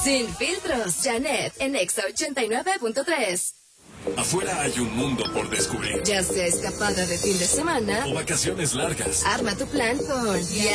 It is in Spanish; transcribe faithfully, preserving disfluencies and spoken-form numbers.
Sin filtros, Janet, en Exa ochenta y nueve punto tres. Afuera hay un mundo por descubrir. Ya sea escapada de fin de semana o vacaciones largas. Arma tu plan con